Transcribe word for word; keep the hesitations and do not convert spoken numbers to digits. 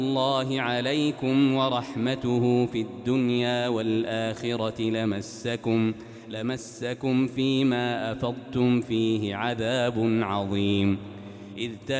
الله عليكم ورحمته في الدنيا والآخرة لمسكم لمسكم فيما أفضتم فيه عذاب عظيم إذ